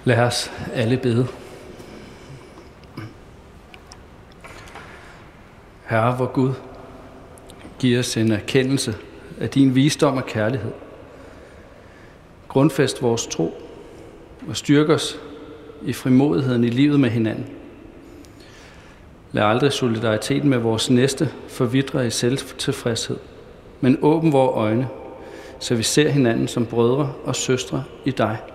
Lad os alle bede. Herre, vor Gud, giv os en erkendelse af din visdom og kærlighed. Grundfæst vores tro og styrk os i frimodigheden i livet med hinanden. Lad aldrig solidariteten med vores næste forvitre i selvtilfredshed, men åbn vores øjne, så vi ser hinanden som brødre og søstre i dig.